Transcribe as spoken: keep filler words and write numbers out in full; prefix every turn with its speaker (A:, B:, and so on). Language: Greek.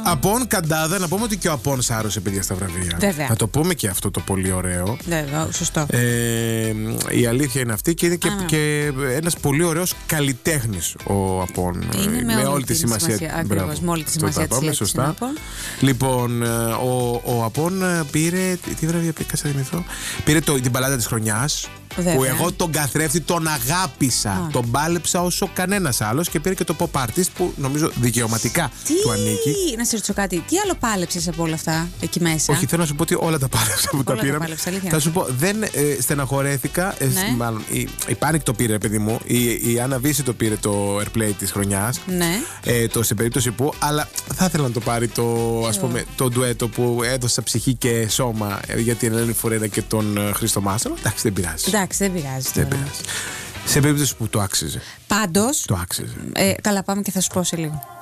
A: Απόν, Καντάδα, να πούμε ότι και ο Απόν σάρωσε, παιδιά, στα βραβεία.
B: Βέβαια.
A: Να το πούμε και αυτό το πολύ ωραίο.
B: Βέβαια, σωστό.
A: Ε, η αλήθεια είναι αυτή και είναι και, και ένας πολύ ωραίος καλλιτέχνης ο Απόν.
B: Είναι με,
A: με
B: όλη
A: όλη τη σημασία.
B: σημασία ακριβώς, με όλη τη σημασία της λέξης.
A: Σωστά. Λοιπόν, ο, ο Απόν πήρε. Τι βραβεία πήρε, κάτσε να θυμηθώ. Πήρε το, την μπαλάντα της χρονιάς.
B: Βέβαια.
A: Που εγώ τον καθρέφτη τον αγάπησα. Α. Τον πάλεψα όσο κανένας άλλος και πήρε και το pop artist που νομίζω δικαιωματικά
B: τι...
A: του ανήκει.
B: Να σε ρωτήσω κάτι, τι άλλο πάλεψες από όλα αυτά εκεί μέσα?
A: Όχι, θέλω να σου πω ότι όλα τα πάλεψα που όλα τα πήραμε. Θα σου πω, δεν ε, στεναχωρέθηκα. Ε, ναι. Μάλλον η, η Panic το πήρε, παιδί μου. Η, η Άννα Βύση το πήρε το airplay της χρονιάς.
B: Ναι.
A: Ε, το σε περίπτωση που. Αλλά θα ήθελα να το πάρει το, ας πούμε, το ντουέτο που έδωσα ψυχή και σώμα για την Ελένη Φορέδα και τον Χρήστο Μάστρο. Εντάξει, δεν πειράζει.
B: Εντάξει, δεν πειράζει.
A: Δεν πειράζει. Σε περίπτωση που το άξιζε.
B: Πάντως.
A: Το άξιζε.
B: Ε, καλά, πάμε και θα σου πω σε λίγο.